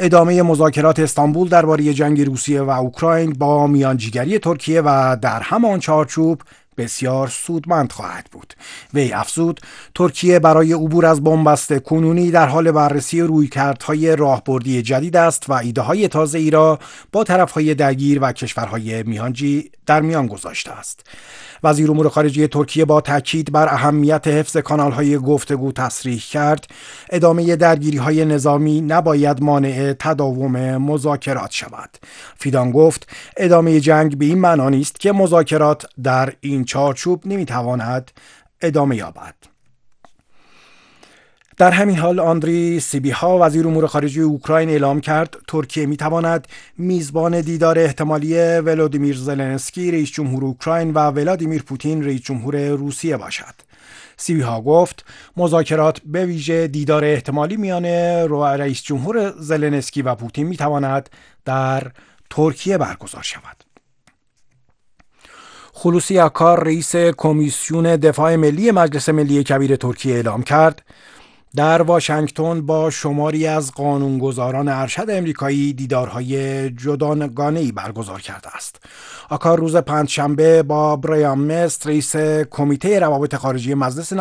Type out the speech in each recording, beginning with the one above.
ادامه مذاکرات استانبول درباره جنگ روسیه و اوکراین با میانجیگری ترکیه و در همان چارچوب بسیار سودمند خواهد بود. وی افزود ترکیه برای عبور از بنبست کنونی در حال بررسی رویکردهای راهبردی جدید است و ایده‌های تازه‌ای را با طرف‌های درگیر و کشورهای میانجی در میان گذاشته است. وزیر امور خارجه ترکیه با تاکید بر اهمیت حفظ کانال‌های گفتگو تصریح کرد ادامه درگیری‌های نظامی نباید مانع تداوم مذاکرات شود. فیدان گفت ادامه جنگ به این معنا نیست که مذاکرات در این چارچوب نمیتواند ادامه یابد. در همین حال آندری سیبیها وزیر امور خارجه اوکراین اعلام کرد ترکیه میتواند میزبان دیدار احتمالی ولودیمیر زلنسکی رئیس جمهور اوکراین و ولادیمیر پوتین رئیس جمهور روسیه باشد. سیبیها گفت مذاکرات به ویژه دیدار احتمالی میان رئیس جمهور زلنسکی و پوتین میتواند در ترکیه برگزار شود. خلوصی اکار رئیس کمیسیون دفاع ملی مجلس ملی کبیر ترکیه اعلام کرد در واشنگتن با شماری از قانونگذاران ارشد امریکایی دیدارهای جداگانه‌ای برگزار کرده است. آکار روز پنجشنبه با برایان مست رئیس کمیته روابط خارجی مجلس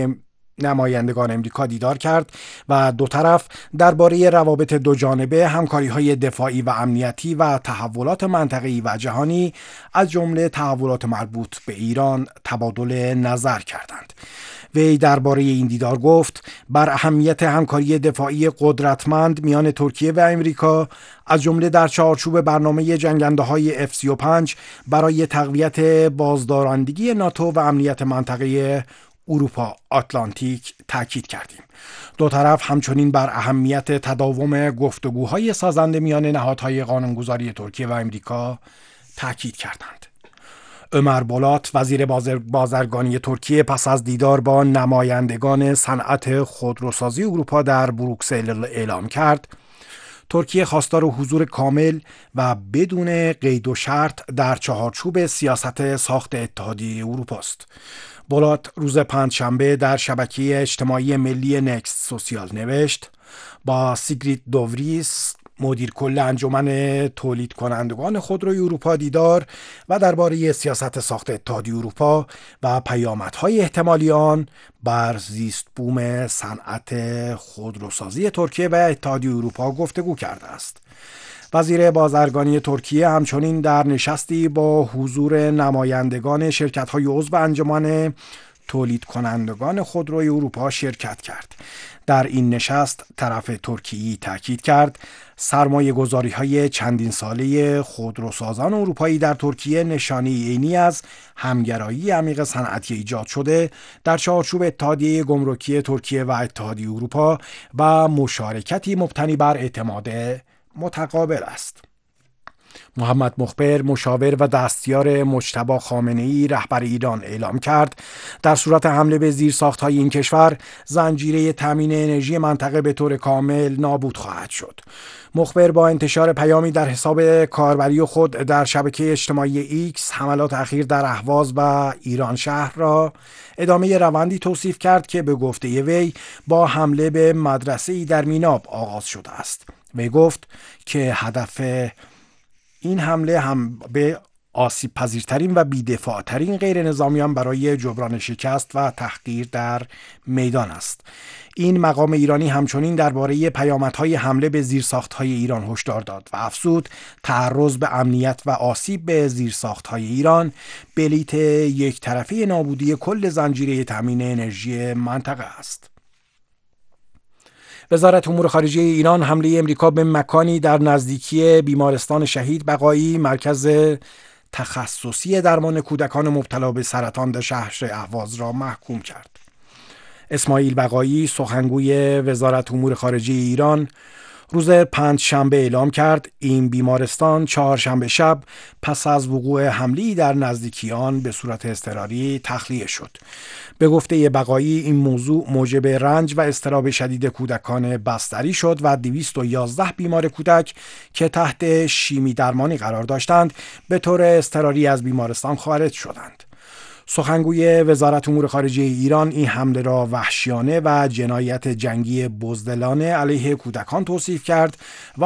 نمایندگان امریکا دیدار کرد و دو طرف درباره روابط دو جانبه، همکاری‌های دفاعی و امنیتی و تحولات منطقه‌ای و جهانی از جمله تحولات مربوط به ایران تبادل نظر کردند. وی درباره این دیدار گفت بر اهمیت همکاری دفاعی قدرتمند میان ترکیه و امریکا از جمله در چارچوب برنامه جنگنده‌های F-35 برای تقویت بازدارندگی ناتو و امنیت منطقه اروپا آتلانتیک تاکید کردیم. دو طرف همچنین بر اهمیت تداوم گفتگوهای سازنده میان نهادهای قانونگذاری ترکیه و امریکا تاکید کردند. عمر بولات وزیر بازرگانی ترکیه پس از دیدار با نمایندگان صنعت خودروسازی اروپا در بروکسل اعلام کرد ترکیه خواستار حضور کامل و بدون قید و شرط در چهارچوب سیاست ساخت اتحادیه اروپا است. بولات روز پنجشنبه در شبکه اجتماعی ملی نکست سوسیال نوشت با سیگریت دووریس مدیر کل انجمن تولید کنندگان خودروی اروپا دیدار و درباره سیاست ساخت اتحادیه اروپا و پیامدهای احتمالی آن بر زیست بوم صنعت خودروسازی ترکیه و اتحادیه اروپا گفتگو کرده است. وزیر بازرگانی ترکیه همچنین در نشستی با حضور نمایندگان شرکت‌های عضو انجمن تولید کنندگان خودروی اروپا شرکت کرد. در این نشست طرف ترکیه تاکید کرد سرمایه گذاری های چندین ساله خودروسازان اروپایی در ترکیه نشانه عینی از همگرایی عمیق صنعتی ایجاد شده در چارچوب اتحادیه گمرکی ترکیه و اتحادیه اروپا و مشارکتی مبتنی بر اعتماد متقابل است. محمد مخبر مشاور و دستیار مجتبی خامنه‌ای رهبر ایران اعلام کرد در صورت حمله به زیرساخت‌های این کشور زنجیره تامین انرژی منطقه به طور کامل نابود خواهد شد. مخبر با انتشار پیامی در حساب کاربری خود در شبکه اجتماعی ایکس حملات اخیر در اهواز و ایران شهر را ادامه روندی توصیف کرد که به گفته وی با حمله به مدرسه‌ای در میناب آغاز شده است. وی گفت که هدف این حمله هم به آسیب پذیرترین و بی‌دفاع‌ترین غیر نظامیان برای جبران شکست و تحقیر در میدان است. این مقام ایرانی همچنین درباره پیامدهای حمله به زیرساخت‌های ایران هشدار داد و افزود تعرض به امنیت و آسیب به زیرساخت‌های ایران بلیت یک طرفه نابودی کل زنجیره تامین انرژی منطقه است. وزارت امور خارجه ایران حمله امریکا به مکانی در نزدیکی بیمارستان شهید بقایی مرکز تخصصی درمان کودکان مبتلا به سرطان در شهر اهواز را محکوم کرد. اسماعیل بقایی سخنگوی وزارت امور خارجه ایران روز پنجشنبه اعلام کرد این بیمارستان چهارشنبه شب پس از وقوع حمله‌ای در نزدیکی آن به صورت اضطراری تخلیه شد. به گفته بقایی این موضوع موجب رنج و اضطراب شدید کودکان بستری شد و 211 بیمار کودک که تحت شیمی درمانی قرار داشتند به طور اضطراری از بیمارستان خارج شدند. سخنگوی وزارت امور خارجه ایران این حمله را وحشیانه و جنایت جنگی بزدلانه علیه کودکان توصیف کرد و